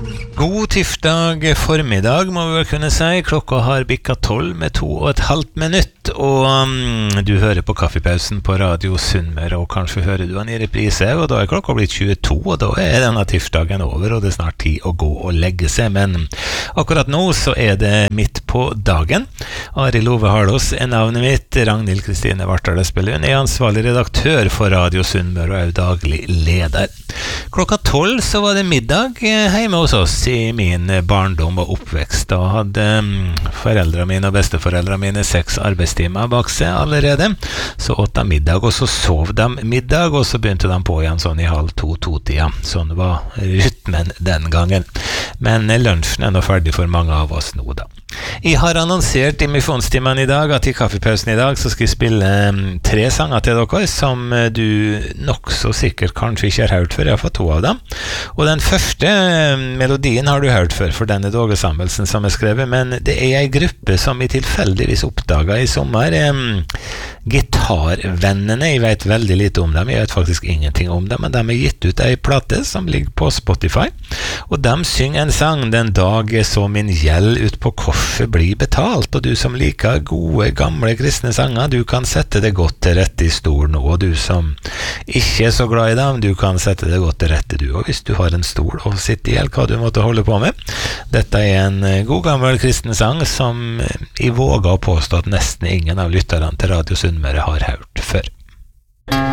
God tirsdag formiddag må vi vel kunne si. Klokka har bikket 12 med 2,5 minutt, og du hører på kaffepausen på Radio Sunnmøre, og kanskje hører du den i reprise, og da er klokka blitt 22, og da er denne tirsdagen over, og det er snart tid å gå og legge seg, men akkurat nå så er det midt på dagen. Arild Ove Harlås er navnet mitt, Ragnhild Kristine Vartdal Espelund er ansvarlig redaktør for Radio Sunnmøre og er daglig leder. Klokka 12 så var det middag hjemme hos oss i min barndom og oppvekst. Da hadde foreldrene mine og besteforeldrene mine 6 arbeidstimer bak seg allerede. Så åt de middag, og så sov de middag, og så begynte de på igjen sånn i 1:30-2-tida. Sånn var rytmen den gangen. Men lunsjen er nå ferdig for mange av oss nå da. Jeg har annonsert i misjonstimen i dag at i kaffepausen i dag så skal jeg spille 3 sanger til dere som du nok så sikkert kanskje ikke har hørt før. Jeg har fått 2 av dem. Og den første melodien har du hørt før, for denne dågesammelsen som er skrevet, men det er en gruppe som jeg tilfeldigvis oppdaget i sommer. Gitarvennene, jeg vet veldig lite om dem, jeg vet faktisk ingenting om dem, men de har gitt ut en plate som ligger på Spotify, og de synger en sang, Den dag så min gjeld ut på korset blir betalt, og du som liker gode, gamle kristne sanger, du kan sette det godt til rette i stol nå, og du som ikke er så glad i dem, du kan sette det godt til rette du, og hvis du har en stol og sitter i hva du måtte holde på med. Dette er en god gammel kristen sang som jeg våger å påstå at nesten ingen av lytterne til Radio Sunnmøre har hørt før.